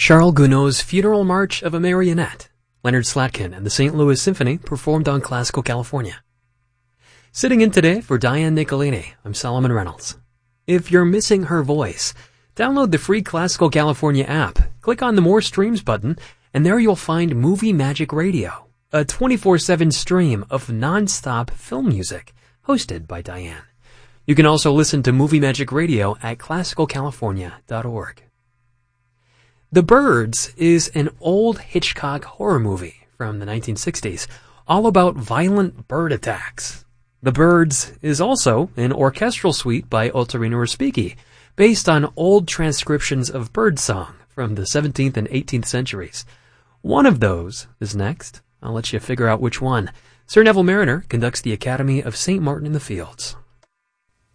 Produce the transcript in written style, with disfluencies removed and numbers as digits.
Charles Gounod's Funeral March of a Marionette. Leonard Slatkin and the St. Louis Symphony performed on Classical California. Sitting in today for Diane Nicolini, I'm Solomon Reynolds. If you're missing her voice, download the free Classical California app, click on the More Streams button, and there you'll find Movie Magic Radio, a 24/7 stream of non-stop film music hosted by Diane. You can also listen to Movie Magic Radio at classicalcalifornia.org. The Birds is an old Hitchcock horror movie from the 1960s, all about violent bird attacks. The Birds is also an orchestral suite by Ottorino Respighi, based on old transcriptions of birdsong from the 17th and 18th centuries. One of those is next. I'll let you figure out which one. Sir Neville Marriner conducts the Academy of St. Martin in the Fields.